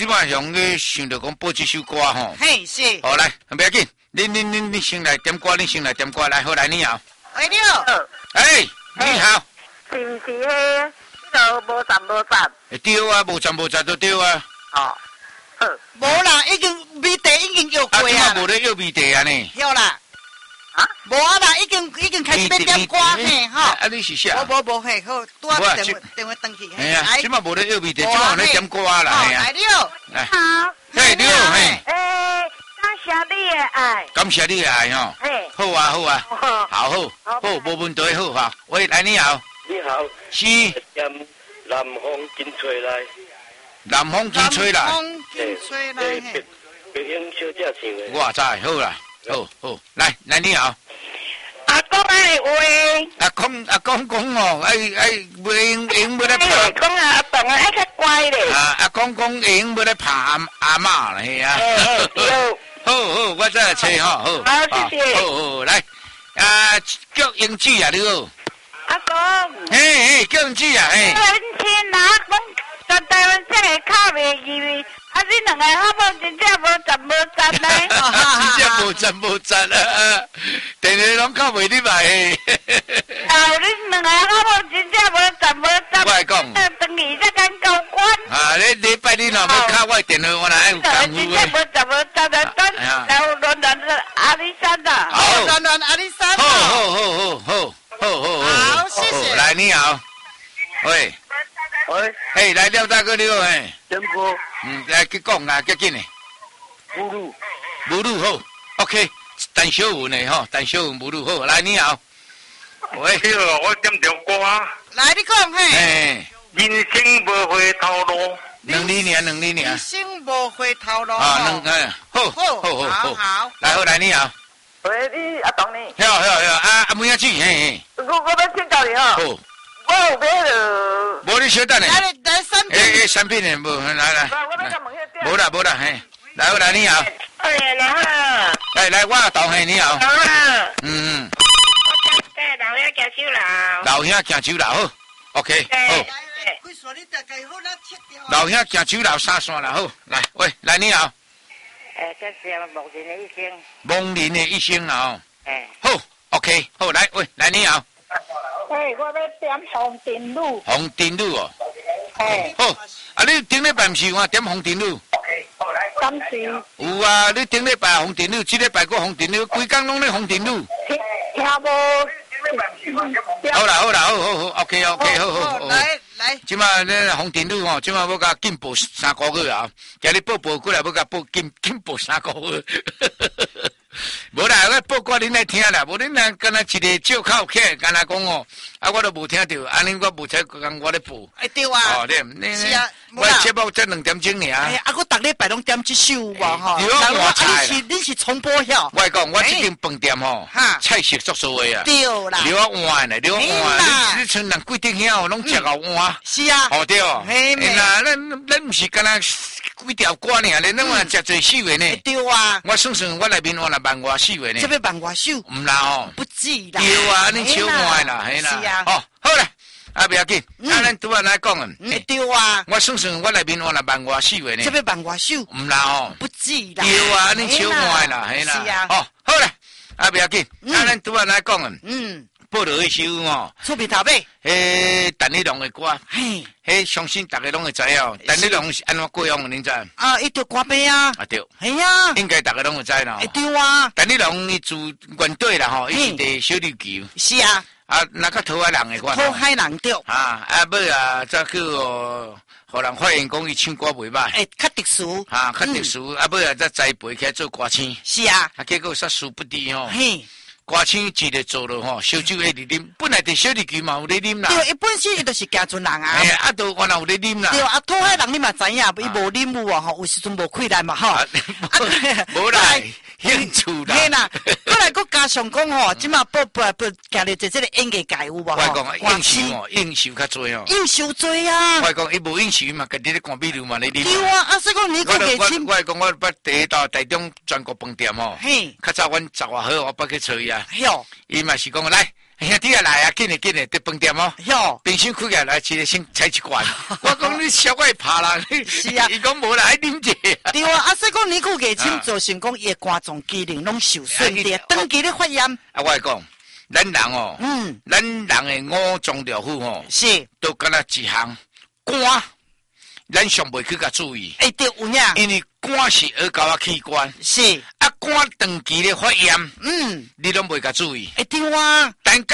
即摆用咧想着讲播这首歌吼。 嘿是。 好来，不要紧，你先来点歌，你先来点歌来，好来你好。 喂你好。 哎，你好。 是毋是迄个无站无站？ 对啊，无站无站都对啊。 哦。 无啦，已经米地已经约过啊。 啊，无咧约米地啊呢？ 有啦。 啊？ 无啊啦，已经开始要点歌嘿吼。 啊，你是啥？ 无嘿，好，拄啊电话登去。 哎呀，即马无咧约米地，即马咧点歌啦， 哎呀。来了。 来。 好。 嘿，你好嘿。 感谢你的爱。 感谢你的爱吼。 嘿。 好啊，好啊。好，无问题好哈。喂，来你好。 你好。 是。 南风紧吹来。 南风紧吹来。 南风紧吹来。 北京小姐唱的。 我知，好啦，好，来你好。 阿公爱话。 阿公讲哦，爱用要来拍。 讲阿董啊，爱较乖咧。 阿公讲用要来拍阿嬷啦，嘿啊。好，我再来找吼， 好，谢谢。 好，来，叫英子啊，你好。 阿公。 嘿，叫英子啊，嘿。 年轻人讲，全台湾这个靠袂记。啊！你两个好无真正无站无站咧， 真正无站啊！电话拢靠袂入来诶。 你两个好无真正无站无站。 我来讲， 等于才敢交关。 啊！你礼拜日若要敲我电话，我来有功夫真正无站无站的，然后乱阿里山呐。 好，乱阿里山。 好， 谢谢。 来，你好，喂。 喂， 嘿，来廖大哥你好嘿。 点歌。 来去讲啊，赶紧的。母乳好 ，OK， 陈小文的吼，陈小文母乳好，来你好。喂， 好，我点条歌。 来你讲嘿。 人生无回头路。 两年。 人生无回头路。 啊，好，来你好。 喂，你阿董呢？ 好，阿妹仔子嘿。 我要请教你哈。 好。 我有买了。 无你小等咧。 来产品。 产品咧，无来。 我要甲问迄点。 无啦，嘿。来你好。来，我董嘿你好。 老兄行酒楼。 老兄行酒楼好 ，OK， 好。老兄行酒楼三线啦好，来你好。 这是梦人的一生。 梦人的一生啦哦。 好 ，OK， 好来你好。 嘿，我要点红灯路。 红灯路哦。 嘿。 好，你顶礼拜毋是我点红灯路？ 敢是。 有啊，你顶礼拜红灯路，这礼拜个红灯路，规工拢咧红灯路。 听无。 好啦，好 ，OK， 好。 来。 即马咧红灯路吼，即马要甲进步3个月啊，今日报过来要甲报进步3个月。无啦，我报告恁来听啦，无恁若敢若一个借口起来，敢若讲哦，我都无听到，安尼我无才讲我咧报。 哎对啊。 哦，你是啊。 我节目才2点钟尔。 哎，我逐礼拜拢点这首无吼。你是重播晓。 我讲，我这间饭店吼，菜色足数的啊。 对啦。 你要换呢，你要换，你剩人规定遐拢食到换。 是啊。 哦对。 嘿咩？ 咱毋是敢若几条歌尔，咱拢食最四个呢。 对啊。 我算我内面换了万外4个呢。 这要万外首。 唔啦哦。 不止啦。 对啊，你少换啦，嘿啦。 是啊。 哦，好啦。不要紧，咱拄仔来讲啊。 对啊。 我算我内面换了万外4个呢。 这要万外首。 唔啦哦。 不止啦。 对啊，你少换啦，嘿啦。 是啊。 哦，好啦，不要紧，咱拄仔来讲啊。报道迄首吼。 出面头尾。 陈立农的歌。嘿。相信大家拢会知哦。陈立农是安怎过用的，恁知？ 啊，伊着歌杯啊。 啊对。 系啊。 应该大家拢会知啦。 对啊。 陈立农伊自原队啦吼，伊是第小琉球。 是啊。 那个讨海人的歌。 讨海人对。 尾再叫互人发现讲伊唱歌袂歹。 较特殊。 较特殊，尾再栽培起来做歌星。 是啊。 结果煞殊不知吼。 嘿。 歌星一日做了吼，烧酒会伫啉，本来伫小琉球嘛有咧啉啦。 对，伊本身伊就是家村人啊。 都原来有咧啉啦。 对讨海人你嘛知影，伊无啉有啊吼，有时阵无困难嘛吼。 无来。兴趣啦， 嘿啦，过来佮加上讲吼，即马不行咧，这个演艺界有无？ 我讲应酬较多哦， 应酬多啊。 我讲伊无应酬嘛，家己咧看美女嘛，你对啊，所以讲你讲年轻。 我讲我捌第一道台中全国饭店吼， 嘿， 较早阮10外号我捌去找伊啊， 哟， 伊嘛是讲来。 兄弟啊来啊，紧的，伫饭店哦。 哟， 冰箱开起来，一个先采一罐。我讲你小怪怕人， 是啊伊讲无啦，爱啉者。 对啊，所以讲年久月深，造成讲伊的肝脏机能拢受损的，长期咧发炎。 啊，我来讲，咱人哦，咱人的五脏六腑哦， 是都敢若一项肝，咱上袂去甲注意。 对有影， 因为肝是耳高啊器官， 是啊肝长期咧发炎， 嗯， 你拢袂甲注意。 对啊。 等